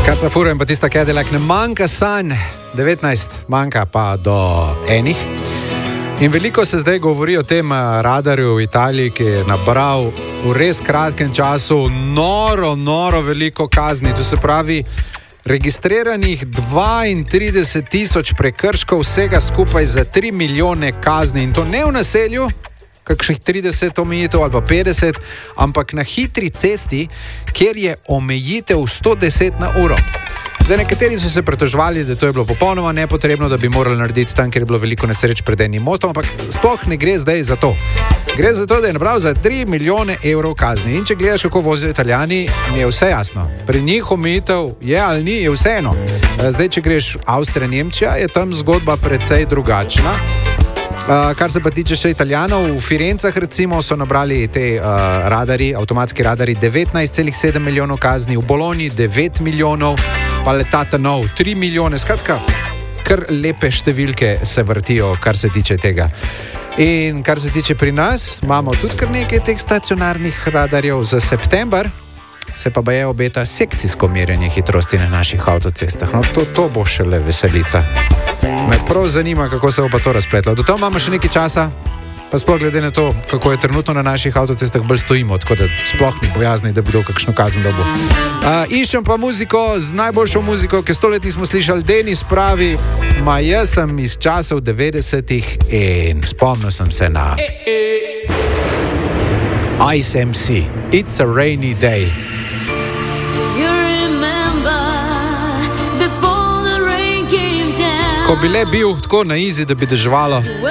Kacafuro in pa tista Cadillac, ne manjka sanj, 19, manjka pa do enih. In veliko se zdaj govori o tem radarju v Italiji, ki je nabral v res kratkem času noro veliko kazni. To se pravi, registriranih 32,000 prekrškov, vsega skupaj za 3 milijone kazni. In to ne v naselju, kakšnih 30 omejitev ali pa 50, ampak na hitri cesti, kjer je omejitev 110 na uro. Zdaj, nekateri so se pritoževali, da to je bilo popolnoma nepotrebno, da bi morali narediti tam, kjer je bilo veliko nesreč pred enim mostom, ampak sploh ne gre zdaj za to. Gre za to, da je nabral za 3 milijone evrov kazni. In če gledaš, kako vozijo Italijani, mi je vse jasno. Pri njih omejitev je ali ni, je vseeno. Zdaj, če greš Avstrija, Nemčija, je tam zgodba precej drugačna. Kar se pa tiče še Italijanov, v Firencah recimo so nabrali te radari, avtomatski radari 19,7 milijonov kazni, v Bologni 9 milijonov, pa letata nov 3 milijone, skratka, kar lepe številke se vrtijo, kar se tiče tega. In kar se tiče pri nas, imamo tudi kar nekaj teh stacionarnih radarjev za september, se pa baje obeta sekcijsko merjenje hitrosti na naših avtocestah. No, to bo šele veselica. Me prav zanima, kako se bo pa to razpletlo. Do to imamo še nekaj časa, pa sploh glede na to, kako je trenutno na naših avtocestah, bolj stojimo, tako da sploh ni bojazni, da bi kdo kakšno kazen dobil. Iščem pa muziko z najboljšo muziko, ki 100 let nismo slišali. Denis pravi, jaz sem iz časov 90-ih in spomnil sem se na Ice MC, It's a Rainy Day. Ko bi le bil tako na izi, da bi deževalo,